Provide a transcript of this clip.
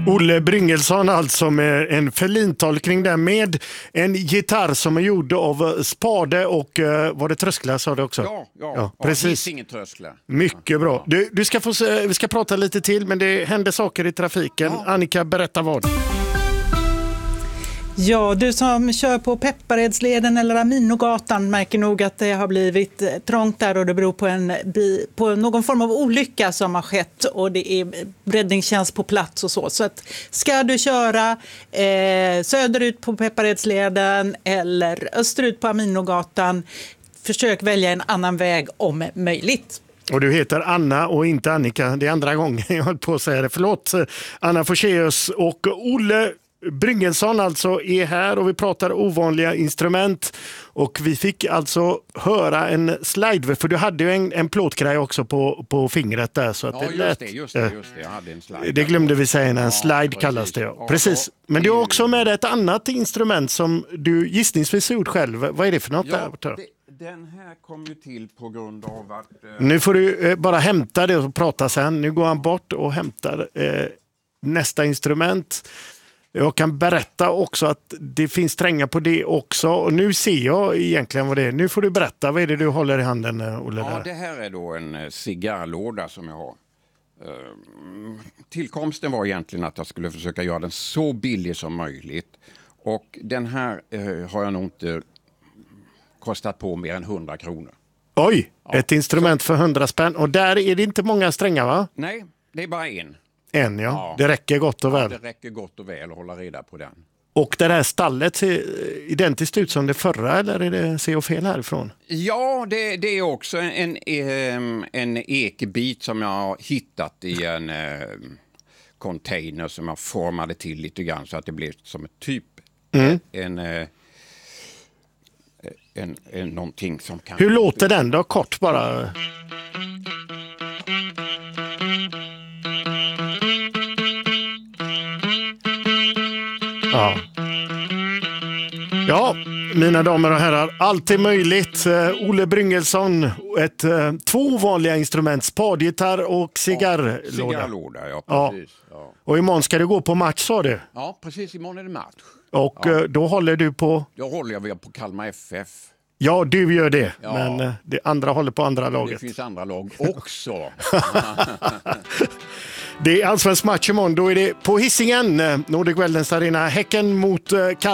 Olle Bryngelsson alltså med en Ferlin-tolkning där med en gitarr som är gjord av spade och var det trösklar sa du också? Ja, precis. Ingen trösklar. Mycket bra. Du ska få se, vi ska prata lite till men det händer saker i trafiken. Ja. Annika, berätta vad. Ja, du som kör på Pepparedsleden eller Aminogatan märker nog att det har blivit trångt där och det beror på någon form av olycka som har skett och det är räddningstjänst på plats och så. Så att ska du köra söderut på Pepparedsleden eller österut på Aminogatan, försök välja en annan väg om möjligt. Och du heter Anna och inte Annika. Det är andra gången jag höll på att säga det. Förlåt, Anna Forselius och Olle Bryngelsson alltså är här och vi pratar ovanliga instrument och vi fick alltså höra en slide, för du hade ju en plåtgrej också på fingret där så att ja, det lät, just det. Jag hade en slide. Det glömde vi säga, en slide kallas det. Ja. Precis. Men du har också med ett annat instrument som du gissningsvis gjort själv. Vad är det för något där? Den här kom ju till på grund av att... Nu får du bara hämta det och prata sen. Nu går han bort och hämtar nästa instrument. Jag kan berätta också att det finns strängar på det också. Och nu ser jag egentligen vad det är. Nu får du berätta, vad är det du håller i handen, Olle? Ja, det här är då en cigarrlåda som jag har. Tillkomsten var egentligen att jag skulle försöka göra den så billig som möjligt. Och den här har jag nog inte kostat på mer än 100 kronor. Oj, ja. Ett instrument för 100 spänn. Och där är det inte många strängar, va? Nej, det är bara en. Ja. Det räcker gott och väl. Ja, det räcker gott och väl att hålla reda på den. Och det här stallet ser identiskt ut som det förra, eller är det ser jag fel härifrån? Ja, det är också en ekbit som jag har hittat i en container som jag formade till lite grann så att det blev som ett typ någonting som kan... Hur låter den då? Kort bara... Ja, mina damer och herrar, allt är möjligt. Olle Bryngelsson, två ovanliga instrument, spadgitarr och cigarrlåda. Cigarrlåda, ja precis. Ja. Och imorgon ska du gå på match, sa du? Ja, precis, imorgon är det match. Och då håller du på? Då håller jag på Kalmar FF. Ja, du gör det, men det andra håller på andra laget. Det finns andra lag också. Det är allsvensk match imorgon, då är det på Hisingen, Nordic Wellness Arena, Häcken mot Kalmar.